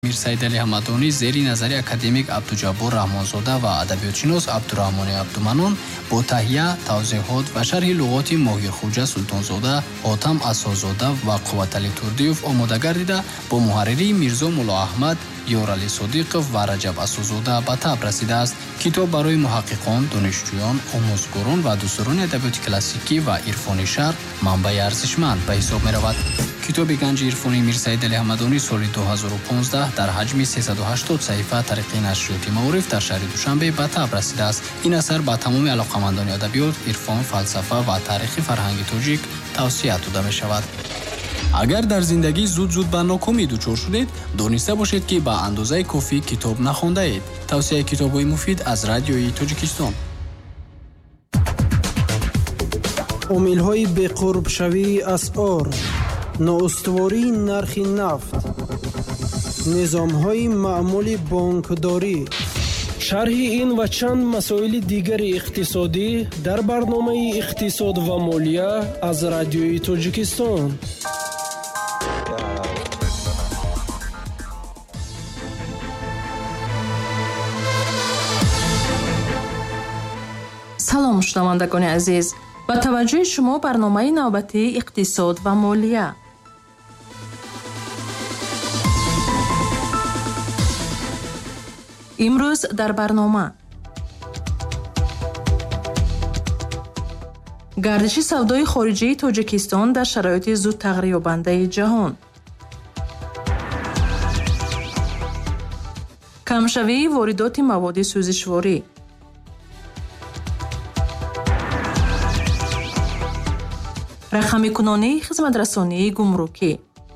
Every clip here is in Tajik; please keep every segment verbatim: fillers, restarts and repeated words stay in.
Мирсаид Али Ҳамадонӣ зери назари академик Абдуҷаббор Раҳмонзода ва адабиётшинос Абдураҳмони Абдуманон бо таҳия, тавзеҳот ва шарҳи луғоти Моҳирхоҷа Султонзода, Отам Асозода ва Қувватали Турдиёв омода гардида бо муҳарририи Мирзо Мулло Аҳмад, Ёрали Содиқов ва Раҷаб Асозода ба таб расидааст. Китоб барои муҳаққиқон, донишҷӯён, омӯзгорон ва дӯстдорони адабиёти классикӣ ва ирфони шарқ манбаи арзишманд ба ҳисоб меравад. Китоби ганҷи ирфонии Мирсаид Али Ҳамадонӣ соли ду ҳазору понздаҳ дар ҳаҷми сесаду ҳаштод саҳифа тариқи нашриёти Маориф дар шаҳри Душанбе ба таб расидааст. Ин асар ба тамоми алоқамандони адабиёт, ирфон, фалсафа ва таърихи фарҳанги тоҷик тавсия дода мешавад. Агар дар зиндагӣ зуд-зуд ба нокомӣ дучор шудед, дониста бошед, ки ба андозаи кофӣ китоб нахондаед. Тавсияи китобҳои муфид аз Радиои Тоҷикистон. омилҳои беқурбшавии асъор, ноустувории нархи нафт, низомҳои маъмули бонкдорӣ. шарҳи ин ва чанд масоили дигари иқтисодӣ дар барномаи иқтисод ва молия аз Радиои Тоҷикистон. салом шунавандагони азиз, ба таваҷҷӯҳи шумо барномаи навбатии иқтисод ва молия. имрӯз дар барнома гардиши савдои хориҷии Тоҷикистон дар шароити зуд тағйирёбандаи ҷаҳон, камшавии воридоти маводи сӯзишворӣ, рақамикунонии хизматрасонии гумрукӣ,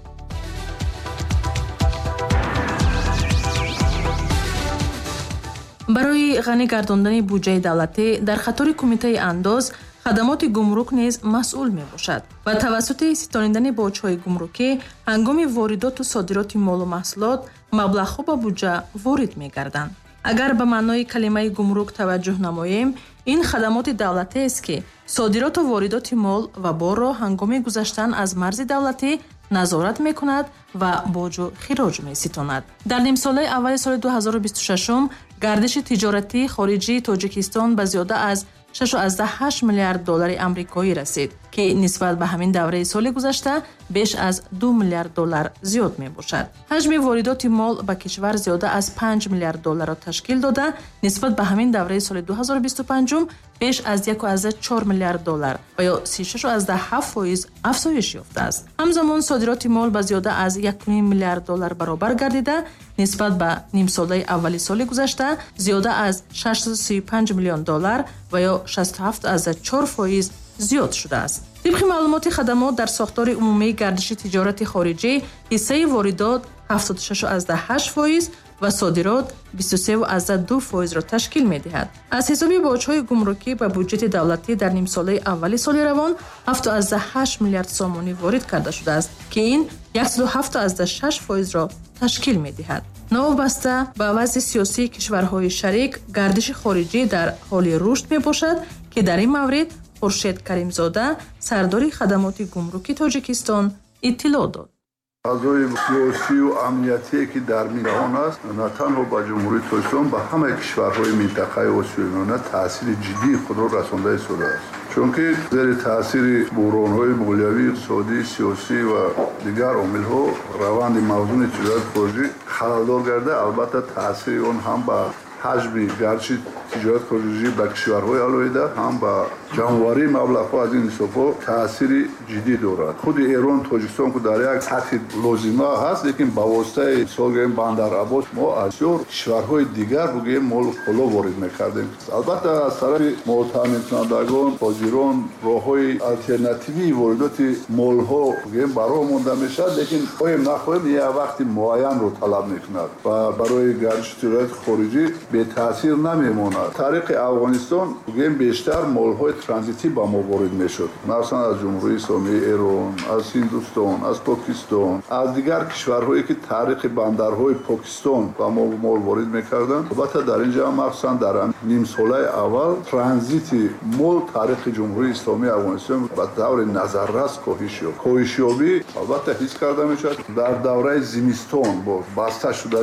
барои ғанӣ гардондани буҷаи давлатӣ дар хатори кумитаи андоз хадамоти гумрук низ масъул мебошад. ба тавассути ситонидани боҷҳои гумрукӣ ҳангоми воридоту содироти молу маҳсулот маблағҳо ба буҷа ворид мегарданд. агар ба маънои калимаи гумрук таваҷҷӯҳ намоем, ин хадамоти давлатест, ки содироту воридоти мол ва борро ҳангоми гузаштан аз марзи давлатӣ назорат мекунад ва боҷу хироҷ меситонад. дар нимсолаи аввали соли ду ҳазору бисту шашум гардиши тиҷоратии хориҷии Тоҷикистон ба зиёда аз шашу азда ҳашт миллиард доллари амрикоӣ расид, ки нисбат ба ҳамин давраи соли гузашта беш аз ду миллиард доллар зиёд мебошад. ҳаҷми воридоти мол ба кишвар зиёда аз панҷ миллиард долларро ташкил дода, нисбат ба ҳамин давраи соли ду ҳазору бисту панҷум беш аз яку азда чор миллиард доллар ва ё си и шашу азда ҳафт фоиз афзоиш ёфтааст. ҳамзамон содироти мол ба зиёда аз як центр панҷ миллиард доллар баробар гардида, нисбат ба нимсолаи аввали соли гузашта зиёда аз шашсад си и панҷ миллион доллар ва ё шасту ҳафт азда чор фоиз зиёд шудааст. тибқи маълумоти хадамот дар сохтори умумии гардиши тиҷорати хориҷӣ ҳиссаи воридот ҳафтоду шашу азда ҳашт фоиз ва содирот бисту се азда ду фоизро ташкил медиҳад. аз ҳисоби боҷҳои гумрукӣ ба бюҷети давлатӣ дар нимсолаи аввали соли равон ҳафт азда ҳашт миллиард сомонӣ ворид карда шудааст, ки ин яксаду ҳафт азда шаш фоизро ташкил медиҳад. новобаста ба вазъи сиёсии кишварҳои шарик, гардиши хориҷӣ дар ҳоли рушд мебошад, ки дар ин маврид Хуршед Каримзода, сардори хадамоти гумрукии Тоҷикистон, иттилоъ дод. фазои сиёсию амниятие ки дар ҷаҳон аст, на танҳо ба ҷумҳурии Тоҷикистон, ба ҳамаи кишварҳои минтақаи Осиёи Миёна таъсири ҷиддии худро расонда истодааст. чунки зери таъсири буҳронҳои молиявӣ, иқтисодӣ, сиёсӣ ва дигар омилҳо раванди мавзуни тиҷорати хориҷӣ халалдор гарда, албатта таъсири он ҳам ба ҳаҷми гардиши тиҷорати хориҷӣ ба кишварҳои алоҳида, ҳам ба ҷамъоварии маблағҳо аз ин ҳисобҳо таъсири ҷиддӣ дорад. худи Эрон, Тоҷикистон ки дар як сатҳи лозима ҳаст, лекин ба воситаи мисол гӯем Бандар Аббос мо аз бисёр кишварҳои дигар бугӯем молу қоло ворид мекардем. албатта аз тарафи муоттаминкунандагон, ҳозирон роҳҳои алтернативии воридоти молҳо бугӯем ба роҳ монда мешавад, лекин хоҳем нахоҳем як вақти муайянро талаб мекунад ва барои гардиши тиҷорати хориҷӣ бетаъсир намемонад. тариқи афғонистон гем бештар молҳои транзитӣ ба мо ворид мешуд, махсусан аз ҷумҳурии исламии Эрон, аз Ҳиндустон, аз Покистон, аз дигар кишварҳое ки тариқи бандарҳои Покистон ба мо мол ворид мекарданд. албатта дар ин ҷо махсусан дар нимсолаи аввал транзити мол тариқи ҷумҳурии исломии афғонистон ба даври назаррас коҳиш ёб. коҳишёбӣ албатта ҳис карда мешавад дар давраи зимистон бо баста шуда